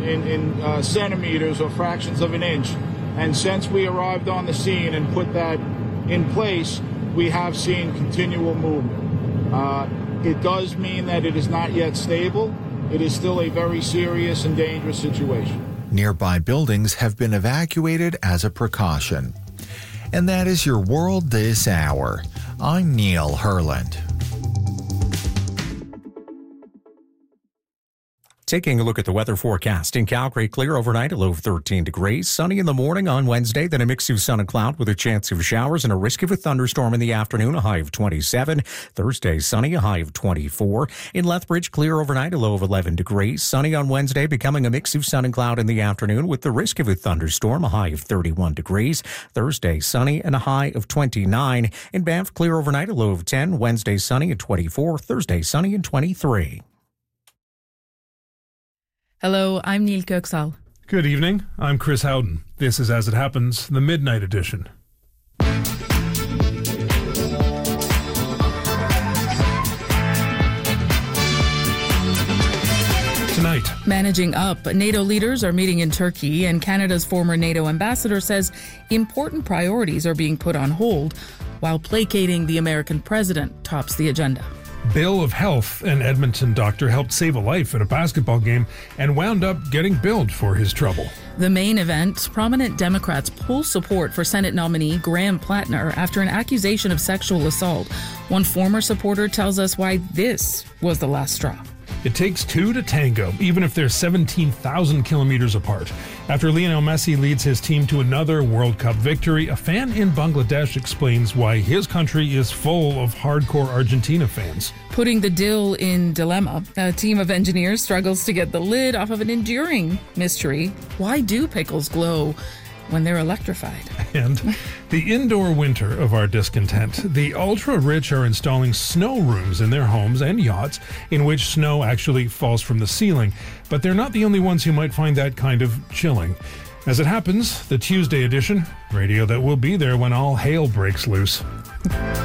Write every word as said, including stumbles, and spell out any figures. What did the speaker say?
in, in uh, centimeters or fractions of an inch. And since we arrived on the scene and put that in place, we have seen continual movement. Uh, it does mean that it is not yet stable. It is still a very serious and dangerous situation. Nearby buildings have been evacuated as a precaution. And that is your World This Hour. I'm Neil Herland. Taking a look at the weather forecast. In Calgary, clear overnight, a low of thirteen degrees. Sunny in the morning on Wednesday, then a mix of sun and cloud with a chance of showers and a risk of a thunderstorm in the afternoon, a high of twenty-seven. Thursday, sunny, a high of twenty-four. In Lethbridge, clear overnight, a low of eleven degrees. Sunny on Wednesday, becoming a mix of sun and cloud in the afternoon with the risk of a thunderstorm, a high of thirty-one degrees. Thursday, sunny and a high of twenty-nine. In Banff, clear overnight, a low of ten. Wednesday, sunny at twenty-four. Thursday, sunny and twenty-three. Hello, I'm Neil Köksal. Good evening. I'm Chris Howden. This is As It Happens, the Midnight Edition. Tonight, managing up, NATO leaders are meeting in Turkey, and Canada's former NATO ambassador says important priorities are being put on hold while placating the American president tops the agenda. Bill of Health, an Edmonton doctor, helped save a life at a basketball game and wound up getting billed for his trouble. The main event, prominent Democrats pull support for Senate nominee Graham Plattner after an accusation of sexual assault. One former supporter tells us why this was the last straw. It takes two to tango, even if they're seventeen thousand kilometers apart. After Lionel Messi leads his team to another World Cup victory, a fan in Bangladesh explains why his country is full of hardcore Argentina fans. Putting the dill in dilemma, a team of engineers struggles to get the lid off of an enduring mystery. Why do pickles glow when they're electrified? And the indoor winter of our discontent. The ultra-rich are installing snow rooms in their homes and yachts in which snow actually falls from the ceiling. But they're not the only ones who might find that kind of chilling. As it happens, the Tuesday edition, radio that will be there when all hail breaks loose.